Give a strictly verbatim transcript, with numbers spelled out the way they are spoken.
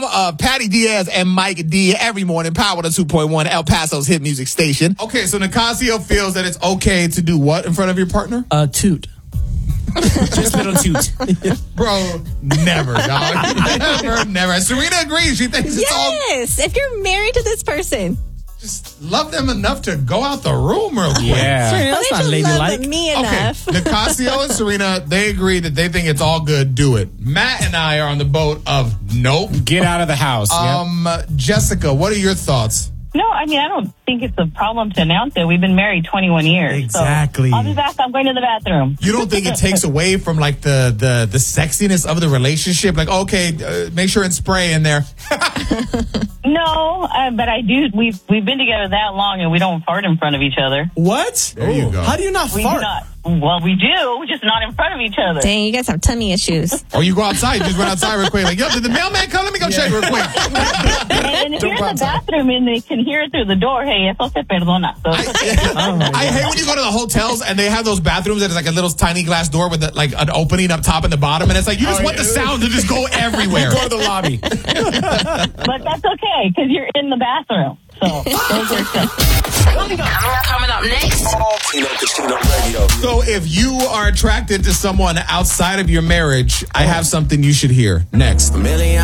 of Patty Diaz and Mike D every morning. Power to two point one, El Paso's hit music station. Okay, so Nicasio feels that it's okay to do what in front of your partner? Uh, toot. Just little toot. Bro, never, dog. never, never. Serena agrees. She thinks it's all... Yes, if you're married to this person. Just love them enough to go out the room real quick. Yeah. Serena, That's well, not they just ladylike. love me Okay, enough. Nicasio and Serena, they agree that they think it's all good. Do it. Matt and I are on the boat of nope. Get out of the house. Um, Jessica, what are your thoughts? No, I mean, I don't think it's a problem to announce it. We've been married twenty-one years. Exactly. So I'll be back. I'm going to the bathroom. You don't think it takes away from like the the the sexiness of the relationship? Like, okay, uh, make sure it's spray in there. No, uh, but I do. We've we've been together that long, and we don't fart in front of each other. What? There you go. How do you not We fart? do not. Well, we do, just not in front of each other. Dang, you guys have tummy issues. Or you go outside, you just run outside real quick. Like, yo, did the mailman come? Let me go check real quick. And if you're in the bathroom and they can hear it through the door, hey, eso se perdona. So it's okay. I, I hate when you go to the hotels and they have those bathrooms that is like a little tiny glass door with like an opening up top and the bottom, and it's like you just Oh, want yeah. the sound to just go everywhere. Go to the lobby. But that's okay because you're in the bathroom. So those are acceptable. Coming up, coming up next. Tino Casino Radio. So if you are attracted to someone outside of your marriage, I have something you should hear next. Million